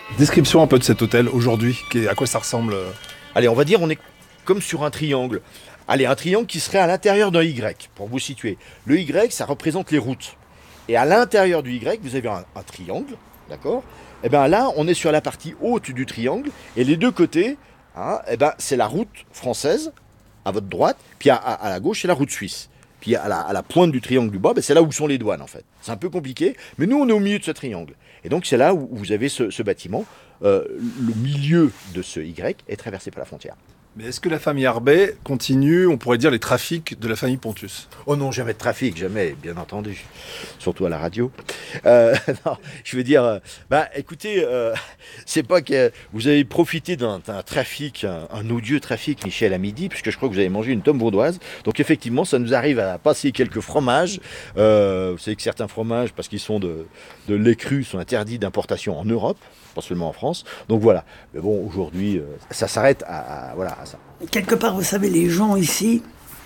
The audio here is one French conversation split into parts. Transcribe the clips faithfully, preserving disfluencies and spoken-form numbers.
Description un peu de cet hôtel aujourd'hui, à quoi ça ressemble? Allez, on va dire on est comme sur un triangle. Allez, un triangle qui serait à l'intérieur d'un Y, pour vous situer. Le Y, ça représente les routes. Et à l'intérieur du Y, vous avez un, un triangle, d'accord? Et bien là, on est sur la partie haute du triangle, et les deux côtés, hein, et ben, c'est la route française, à votre droite, puis à, à, à la gauche, c'est la route suisse. Puis à la, à la pointe du triangle du bas, ben, c'est là où sont les douanes, en fait. C'est un peu compliqué, mais nous, on est au milieu de ce triangle. Et donc, c'est là où vous avez ce, ce bâtiment. Euh, le milieu de ce Y est traversé par la frontière. Mais est-ce que la famille Arbet continue, on pourrait dire, les trafics de la famille Pontus? Oh non, jamais de trafic, jamais, bien entendu. Surtout à la radio. Euh, non, je veux dire, euh, bah écoutez, euh, c'est pas que vous avez profité d'un, d'un trafic, un, un odieux trafic, Michel, à midi, puisque je crois que vous avez mangé une tome vaudoise. Donc effectivement, ça nous arrive à passer quelques fromages. Euh, vous savez que certains fromages, parce qu'ils sont de, de lait cru, sont interdits d'importation en Europe, pas seulement en France. Donc voilà. Mais bon, aujourd'hui, euh, ça s'arrête à, à, voilà, à ça. Quelque part, vous savez, les gens ici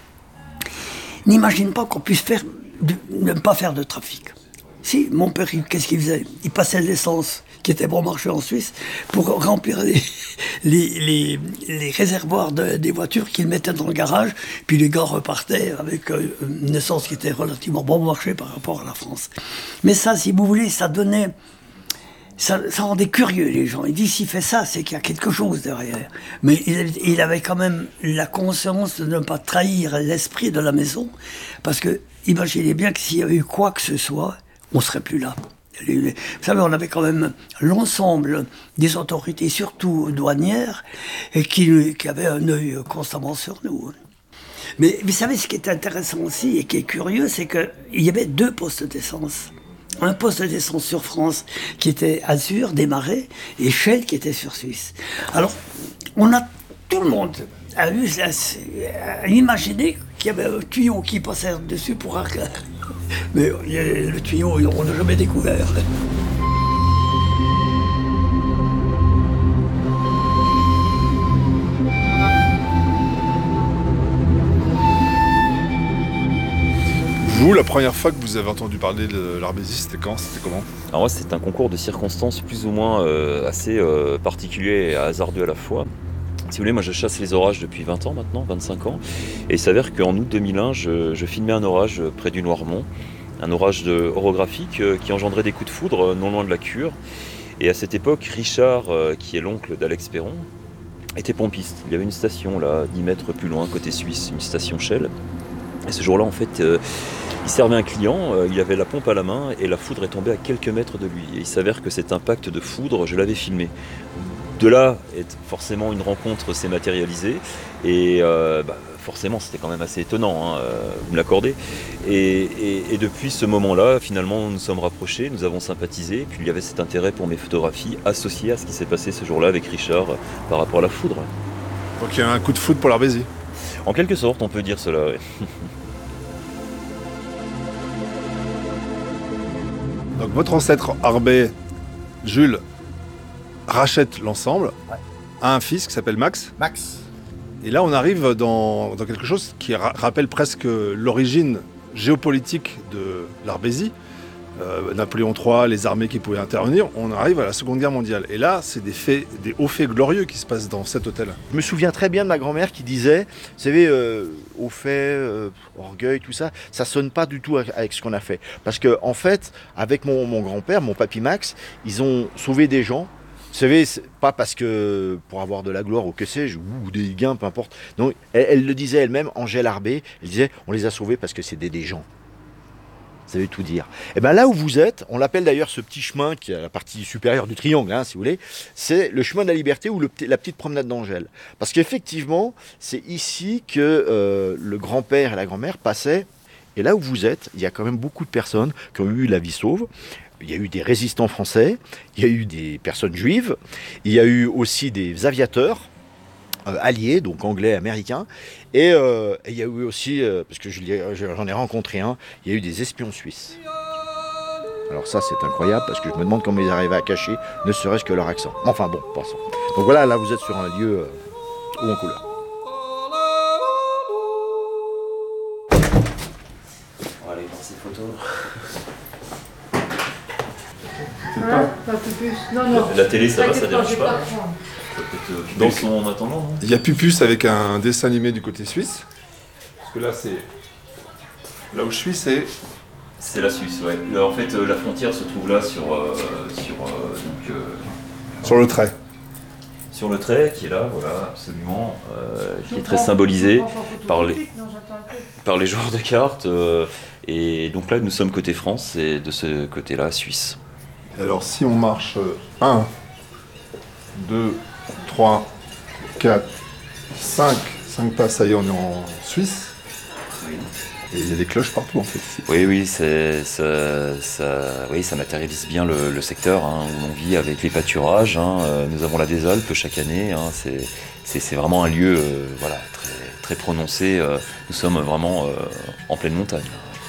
n'imaginent pas qu'on puisse faire de, ne pas faire de trafic. Si, mon père, qu'est-ce qu'il faisait? Il passait l'essence qui était bon marché en Suisse pour remplir les, les, les, les réservoirs de, des voitures qu'il mettait dans le garage, puis les gars repartaient avec euh, une essence qui était relativement bon marché par rapport à la France. Mais ça, si vous voulez, ça donnait... Ça, ça rendait curieux les gens. Il dit s'il fait ça, c'est qu'il y a quelque chose derrière. Mais il, il avait quand même la conscience de ne pas trahir l'esprit de la maison. Parce que, imaginez bien que s'il y avait eu quoi que ce soit, on ne serait plus là. Vous savez, on avait quand même l'ensemble des autorités, surtout douanières, et qui, qui avaient un œil constamment sur nous. Mais vous savez, ce qui est intéressant aussi et qui est curieux, c'est qu'il y avait deux postes d'essence. Un poste d'essence sur France qui était Azur, Desmarais, et Shell qui était sur Suisse. Alors, on a, tout le monde a eu à imaginer qu'il y avait un tuyau qui passait dessus pour arc. Mais le tuyau, on n'a jamais découvert. Vous, la première fois que vous avez entendu parler de l'Arbésie, c'était quand? C'était comment? Alors moi, c'est un concours de circonstances plus ou moins euh, assez euh, particulier et hasardeux à la fois. Si vous voulez, moi je chasse les orages depuis vingt ans maintenant, vingt-cinq ans. Et il s'avère qu'en août deux mille un, je, je filmais un orage près du Noirmont. Un orage de, orographique euh, qui engendrait des coups de foudre euh, non loin de la Cure. Et à cette époque, Richard, euh, qui est l'oncle d'Alex Perron, était pompiste. Il y avait une station là, dix mètres plus loin, côté suisse, une station Shell. Et ce jour-là, en fait, euh, il servait un client, euh, il avait la pompe à la main et la foudre est tombée à quelques mètres de lui. Et il s'avère que cet impact de foudre, je l'avais filmé. De là, forcément, une rencontre s'est matérialisée. Et euh, bah, forcément, c'était quand même assez étonnant, hein, vous me l'accordez. Et, et, et depuis ce moment-là, finalement, nous nous sommes rapprochés, nous avons sympathisé. Puis il y avait cet intérêt pour mes photographies associées à ce qui s'est passé ce jour-là avec Richard par rapport à la foudre. Donc il y a un coup de foudre pour l'Arbésie. En quelque sorte, on peut dire cela, oui. Donc votre ancêtre Arbet, Jules, rachète l'ensemble, ouais, a un fils qui s'appelle Max. Max. Et là, on arrive dans, dans quelque chose qui ra- rappelle presque l'origine géopolitique de l'Arbésie. Euh, Napoléon trois, les armées qui pouvaient intervenir, on arrive à la Seconde Guerre mondiale. Et là, c'est des faits, des hauts faits glorieux qui se passent dans cet hôtel. Je me souviens très bien de ma grand-mère qui disait, vous savez, euh, hauts faits, euh, orgueil, tout ça, ça sonne pas du tout avec ce qu'on a fait. Parce que en fait, avec mon, mon grand-père, mon papy Max, ils ont sauvé des gens. Vous savez, c'est pas parce que pour avoir de la gloire ou que sais-je, ou des gains, peu importe. Non, elle, elle le disait elle-même, Angèle Arbet, elle disait, on les a sauvés parce que c'est des, des gens. Ça veut tout dire. Et bien là où vous êtes, on l'appelle d'ailleurs ce petit chemin qui est à la partie supérieure du triangle, hein, si vous voulez, c'est le chemin de la liberté ou le, la petite promenade d'Angèle. Parce qu'effectivement, c'est ici que euh, le grand-père et la grand-mère passaient. Et là où vous êtes, il y a quand même beaucoup de personnes qui ont eu la vie sauve. Il y a eu des résistants français, il y a eu des personnes juives, il y a eu aussi des aviateurs euh, alliés, donc anglais, américains, et, euh, et il y a eu aussi, euh, parce que je, j'en ai rencontré un, il y a eu des espions suisses. Alors ça c'est incroyable, parce que je me demande comment ils arrivaient à cacher, ne serait-ce que leur accent. Enfin bon, passons. Donc voilà, là vous êtes sur un lieu euh, haut en couleur. On va aller voir ces photos. peut-être Hein, pas. pas Pupus. Non, non. La télé, ça va, ça T'inquiète pas, dérange je vais pas. pas prendre. Ça peut être occuper Donc- le son en attendant, non? Il y a Pupus avec un dessin animé du côté suisse. Parce que là, c'est. Là où je suis, c'est. C'est la Suisse, ouais. Là, en fait, euh, la frontière se trouve là sur, euh, sur, euh, donc, euh, Sur le trait. sur le trait qui est là, voilà, absolument, euh, qui Je est très prends- symbolisé je prends en photo par tout de les- suite, non, j'attends un peu. par les joueurs de cartes. euh, et donc là, nous sommes côté France et de ce côté-là, Suisse. Alors, si on marche un, deux, trois, quatre, cinq, cinq pas, ça y est, on est en Suisse. Et il y a des cloches partout, en fait. ici. Oui, oui, c'est, ça, ça, oui, ça matérialise bien le, le secteur hein, où l'on vit avec les pâturages. Hein, euh, nous avons la des Alpes chaque année. Hein, c'est, c'est, c'est vraiment un lieu euh, voilà, très, très prononcé. euh, nous sommes vraiment euh, en pleine montagne.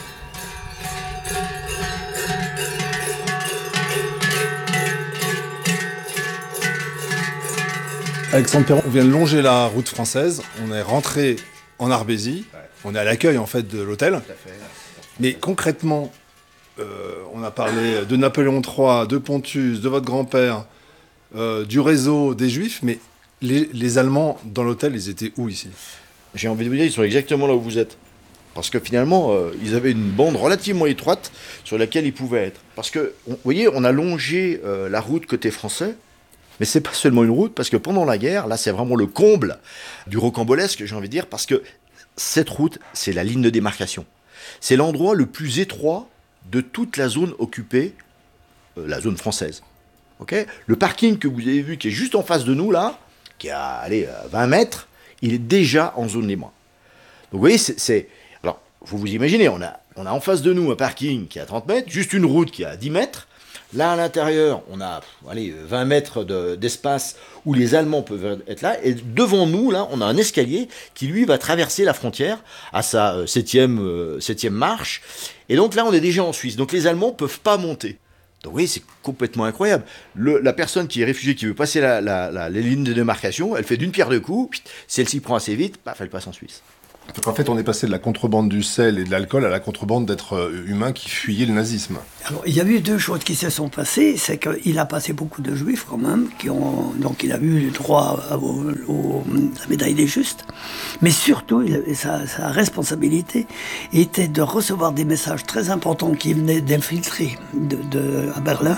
Alexandre Perron, on vient de longer la route française. On est rentré en Arbésie. On est à l'accueil, en fait, de l'hôtel. Mais concrètement, euh, on a parlé de Napoléon trois, de Pontus, de votre grand-père, euh, du réseau des Juifs, mais les, les Allemands dans l'hôtel, ils étaient où ici? J'ai envie de vous dire, ils sont exactement là où vous êtes. Parce que finalement, euh, ils avaient une bande relativement étroite sur laquelle ils pouvaient être. Parce que, vous voyez, on a longé euh, la route côté français, mais c'est pas seulement une route, parce que pendant la guerre, là, c'est vraiment le comble du rocambolesque, j'ai envie de dire, parce que cette route, c'est la ligne de démarcation. C'est l'endroit le plus étroit de toute la zone occupée, euh, la zone française. Ok ? Le parking que vous avez vu, qui est juste en face de nous, là, qui est à allez, à vingt mètres, il est déjà en zone libre. Donc vous voyez, c'est... c'est- alors, vous vous imaginez, on a, on a en face de nous un parking qui est à trente mètres, juste une route qui est à dix mètres. Là, à l'intérieur, on a allez, vingt mètres de- d'espace où les Allemands peuvent être là. Et devant nous, là, on a un escalier qui, lui, va traverser la frontière à sa euh, septième, euh, septième marche. Et donc là, on est déjà en Suisse. Donc les Allemands ne peuvent pas monter. Donc oui, c'est complètement incroyable. Le- la personne qui est réfugiée, qui veut passer la, la- la- les lignes de démarcation, elle fait d'une pierre deux coups. Pit, si elle s'y prend assez vite, paf, elle passe en Suisse. Donc en fait, on est passé de la contrebande du sel et de l'alcool à la contrebande d'êtres euh, humains qui fuyaient le nazisme. Alors, il y a eu deux choses qui se sont passées. C'est qu'il a passé beaucoup de juifs, quand même, qui ont, donc il a eu le droit à, au- au- à la médaille des justes. Mais surtout, il avait- sa, sa responsabilité était de recevoir des messages très importants qui venaient d'infiltrés de, de- à Berlin,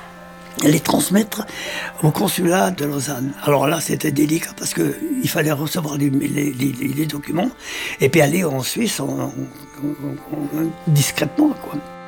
et les transmettre au consulat de Lausanne. Alors là, c'était délicat parce qu'il fallait recevoir les, les- les- les documents et puis aller en Suisse en- en- en- en- discrètement, quoi.